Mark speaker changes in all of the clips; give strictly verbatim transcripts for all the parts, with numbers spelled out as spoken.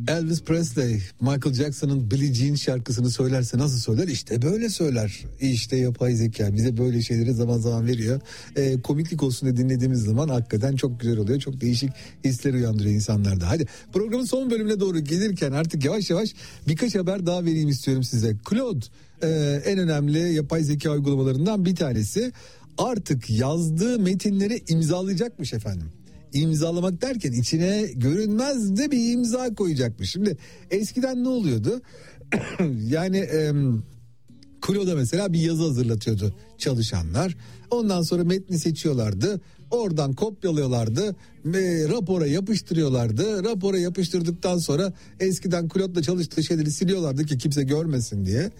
Speaker 1: Elvis Presley, Michael Jackson'ın Billie Jean şarkısını söylerse nasıl söyler? İşte böyle söyler. İşte yapay zeka bize böyle şeyleri zaman zaman veriyor. E, komiklik olsun diye dinlediğimiz zaman hakikaten çok güzel oluyor. Çok değişik hisler uyandırıyor insanlarda. Hadi programın son bölümüne doğru gelirken artık yavaş yavaş birkaç haber daha vereyim istiyorum size. Claude e, en önemli yapay zeka uygulamalarından bir tanesi. Artık yazdığı metinleri imzalayacakmış efendim. İmzalamak derken içine görünmez de bir imza koyacakmış. Şimdi eskiden ne oluyordu? yani e, Claude'a mesela bir yazı hazırlatıyordu çalışanlar. Ondan sonra metni seçiyorlardı. Oradan kopyalıyorlardı ve rapora yapıştırıyorlardı. Rapora yapıştırdıktan sonra eskiden Claude'la çalıştığı şeyleri siliyorlardı ki kimse görmesin diye.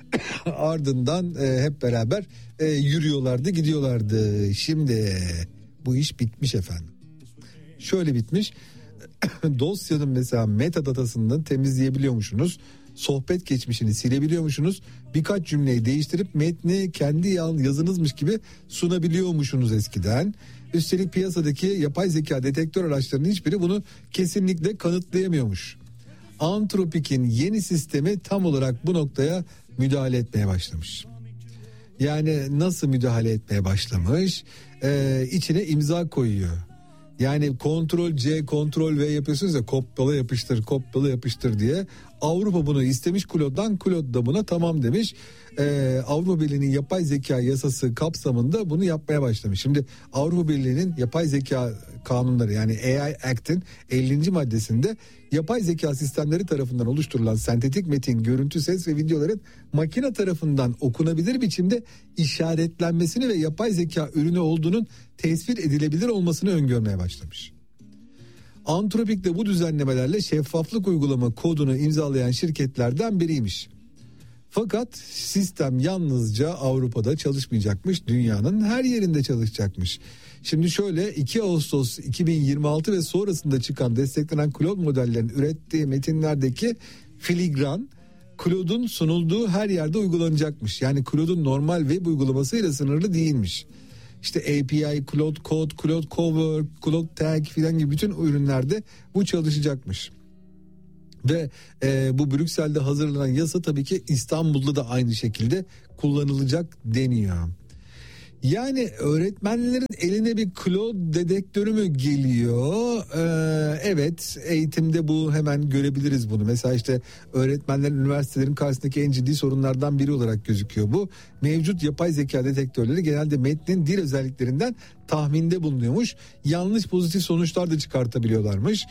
Speaker 1: Ardından e, hep beraber e, yürüyorlardı, gidiyorlardı. Şimdi bu iş bitmiş efendim. Şöyle bitmiş. Dosyanın mesela metadatasını temizleyebiliyormuşsunuz. Sohbet geçmişini silebiliyormuşsunuz. Birkaç cümleyi değiştirip metni kendi yazınızmış gibi sunabiliyormuşsunuz eskiden. Üstelik piyasadaki yapay zeka detektör araçlarının hiçbiri bunu kesinlikle kanıtlayamıyormuş. Anthropic'in yeni sistemi tam olarak bu noktaya müdahale etmeye başlamış. Yani nasıl müdahale etmeye başlamış? Ee, içine imza koyuyor. Yani kontrol C, kontrol V yapıyorsunuz ya, kopyala yapıştır, kopyala yapıştır diye. Avrupa bunu istemiş Claude'dan, Claude da buna tamam demiş. Ee, Avrupa Birliği'nin yapay zeka yasası kapsamında bunu yapmaya başlamış. Şimdi Avrupa Birliği'nin yapay zeka kanunları, yani A I Act'in ellinci maddesinde yapay zeka sistemleri tarafından oluşturulan sentetik metin, görüntü, ses ve videoların makine tarafından okunabilir biçimde işaretlenmesini ve yapay zeka ürünü olduğunun tespit edilebilir olmasını öngörmeye başlamış. Anthropic de bu düzenlemelerle şeffaflık uygulama kodunu imzalayan şirketlerden biriymiş. Fakat sistem yalnızca Avrupa'da çalışmayacakmış, dünyanın her yerinde çalışacakmış. Şimdi şöyle, iki Ağustos iki bin yirmi altı ve sonrasında çıkan desteklenen Claude modellerin ürettiği metinlerdeki filigran Claude'un sunulduğu her yerde uygulanacakmış. Yani Claude'un normal web uygulamasıyla sınırlı değilmiş. İşte A P I, Claude Code, Claude Cowork, Claude Tag filan gibi bütün ürünlerde bu çalışacakmış. Ve e, bu Brüksel'de hazırlanan yasa tabii ki İstanbul'da da aynı şekilde kullanılacak deniyor. Yani öğretmenlerin eline bir Claude dedektörü mü geliyor? Ee, evet, eğitimde bu hemen görebiliriz bunu. Mesela işte öğretmenlerin üniversitelerin karşısındaki en ciddi sorunlardan biri olarak gözüküyor bu. Mevcut yapay zeka detektörleri genelde metnin dil özelliklerinden tahminde bulunuyormuş. Yanlış pozitif sonuçlar da çıkartabiliyorlarmış.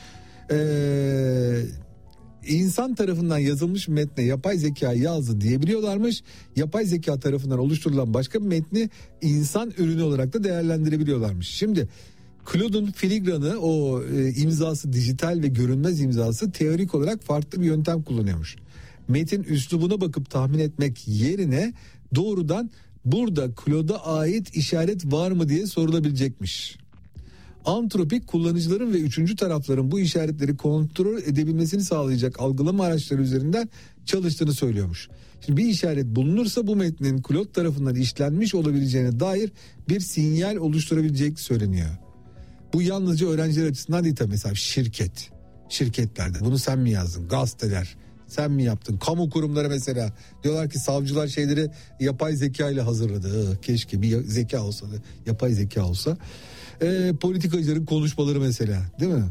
Speaker 1: Eee... İnsan tarafından yazılmış metne yapay zeka yazdı diyebiliyorlarmış. Yapay zeka tarafından oluşturulan başka bir metni insan ürünü olarak da değerlendirebiliyorlarmış. Şimdi Claude'un filigranı, o e, imzası, dijital ve görünmez imzası, teorik olarak farklı bir yöntem kullanıyormuş. Metin üslubuna bakıp tahmin etmek yerine doğrudan burada Claude'a ait işaret var mı diye sorulabilecekmiş. Anthropic kullanıcıların ve üçüncü tarafların bu işaretleri kontrol edebilmesini sağlayacak algılama araçları üzerinden çalıştığını söylüyormuş. Şimdi bir işaret bulunursa bu metnin Claude tarafından işlenmiş olabileceğine dair bir sinyal oluşturabilecek söyleniyor. Bu yalnızca öğrenciler açısından değil tabii, mesela şirket, şirketlerde bunu sen mi yazdın, gazeteler sen mi yaptın, kamu kurumları mesela diyorlar ki savcılar şeyleri yapay zeka ile hazırladı. Keşke bir zeka olsa da, yapay zeka olsa. E, politikacıların konuşmaları mesela, değil mi?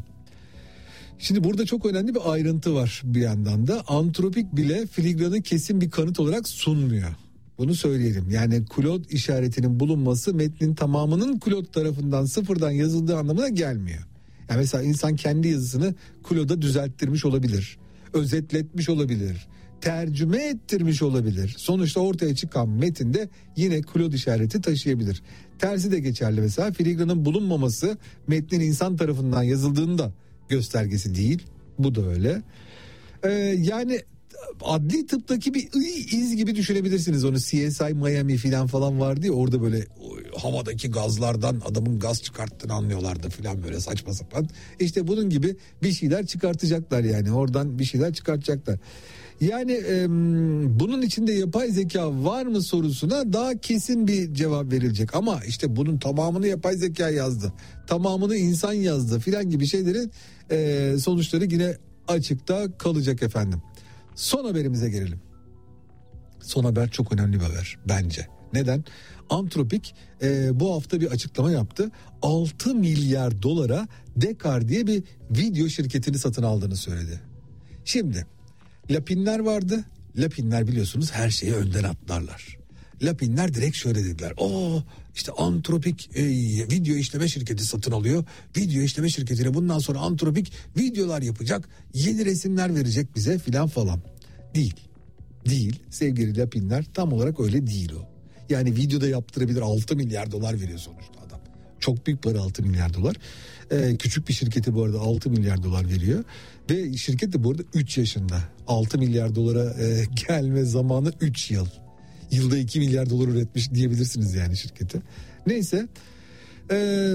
Speaker 1: Şimdi burada çok önemli bir ayrıntı var bir yandan da. Anthropic bile filigranı kesin bir kanıt olarak sunmuyor. Bunu söyleyelim. Yani Claude işaretinin bulunması metnin tamamının Claude tarafından sıfırdan yazıldığı anlamına gelmiyor. Yani mesela insan kendi yazısını Claude'a düzelttirmiş olabilir. Özetletmiş olabilir. Tercüme ettirmiş olabilir. Sonuçta ortaya çıkan metinde yine Claude işareti taşıyabilir. Tersi de geçerli mesela. Filigranın bulunmaması metnin insan tarafından yazıldığının da göstergesi değil. Bu da öyle. Ee, yani adli tıptaki bir iz gibi düşünebilirsiniz onu. C S I Miami falan falan vardı ya, orada böyle havadaki gazlardan adamın gaz çıkarttığını anlıyorlardı falan, böyle saçma sapan. İşte bunun gibi bir şeyler çıkartacaklar, yani oradan bir şeyler çıkartacaklar. Yani e, bunun içinde yapay zeka var mı sorusuna daha kesin bir cevap verilecek. Ama işte bunun tamamını yapay zeka yazdı, tamamını insan yazdı filan gibi şeylerin e, sonuçları yine açıkta kalacak efendim. Son haberimize gelelim. Son haber çok önemli bir haber bence. Neden? Anthropic e, bu hafta bir açıklama yaptı. altı milyar dolara Dekar diye bir video şirketini satın aldığını söyledi. Şimdi Lapinler vardı. Lapinler biliyorsunuz her şeye önden atlarlar. Lapinler direkt şöyle dediler. Oo işte Anthropic e, video işleme şirketi satın alıyor. Video işleme şirketine bundan sonra Anthropic videolar yapacak. Yeni resimler verecek bize filan falan. Değil. Değil sevgili Lapinler, tam olarak öyle değil o. Yani videoda yaptırabilir, altı milyar dolar veriyor sonuçta adam. Çok büyük para, altı milyar dolar. Ee, küçük bir şirketi bu arada altı milyar dolar veriyor. Ve şirket de bu arada üç yaşında. altı milyar dolara e, gelme zamanı üç yıl. Yılda iki milyar dolar üretmiş diyebilirsiniz yani şirkete. Neyse. Eee...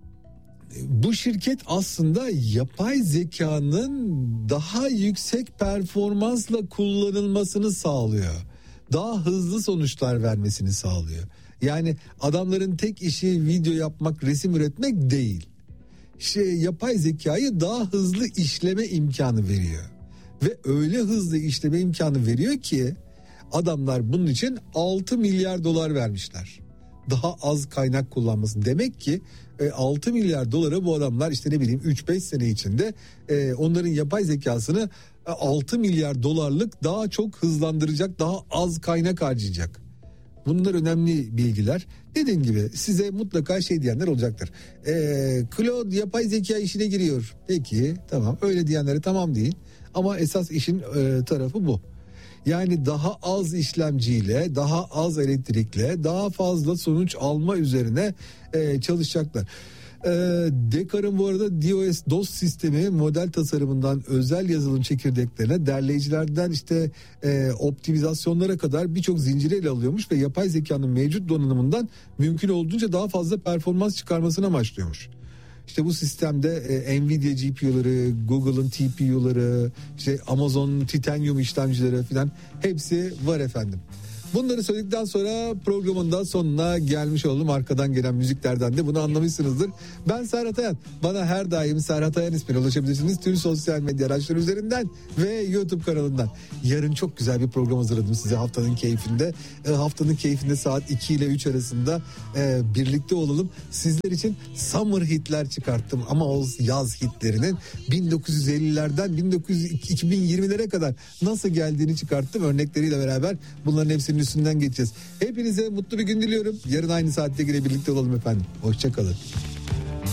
Speaker 1: Bu şirket aslında yapay zekanın daha yüksek performansla kullanılmasını sağlıyor. Daha hızlı sonuçlar vermesini sağlıyor. Yani adamların tek işi video yapmak, resim üretmek değil. Şey, yapay zekayı daha hızlı işleme imkanı veriyor. Ve öyle hızlı işleme imkanı veriyor ki adamlar bunun için altı milyar dolar vermişler. Daha az kaynak kullanması. Demek ki altı milyar dolara bu adamlar işte ne bileyim üç beş sene içinde onların yapay zekasını altı milyar dolarlık daha çok hızlandıracak, daha az kaynak harcayacak. Bunlar önemli bilgiler. Dediğim gibi size mutlaka şey diyenler olacaktır. Ee, Claude yapay zeka işine giriyor. Peki tamam, öyle diyenlere tamam deyin. Ama esas işin e, tarafı bu. Yani daha az işlemciyle, daha az elektrikle, daha fazla sonuç alma üzerine e, çalışacaklar. E, Dekar'ın bu arada DOS, DOS sistemi model tasarımından özel yazılım çekirdeklerine, derleyicilerden işte e, optimizasyonlara kadar birçok zinciri ele alıyormuş ve yapay zekanın mevcut donanımından mümkün olduğunca daha fazla performans çıkarmasını amaçlıyormuş. İşte bu sistemde e, Nvidia G P U'ları, Google'ın T P U'ları, işte Amazon Titanium işlemcileri falan hepsi var efendim. Bunları söyledikten sonra programın da sonuna gelmiş oldum. Arkadan gelen müziklerden de bunu anlamışsınızdır. Ben Serhat Ayan. Bana her daim Serhat Ayan ismiyle ulaşabilirsiniz. Tüm sosyal medya araçları üzerinden ve YouTube kanalından. Yarın çok güzel bir program hazırladım size haftanın keyfinde. E, haftanın keyfinde saat iki ile üç arasında e, birlikte olalım. Sizler için summer hitler çıkarttım. Ama o yaz hitlerinin bin dokuz yüz ellilerden iki bin yirmilere kadar nasıl geldiğini çıkarttım. Örnekleriyle beraber bunların hepsini üstünden geçeceğiz. Hepinize mutlu bir gün diliyorum. Yarın aynı saatte yine birlikte olalım efendim. Hoşça kalın.